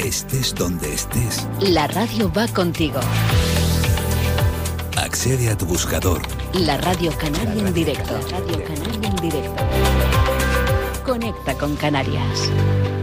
estés donde estés. La radio va contigo. Accede a tu buscador. La Radio Canaria en directo. La Radio Canaria en directo. Conecta con Canarias.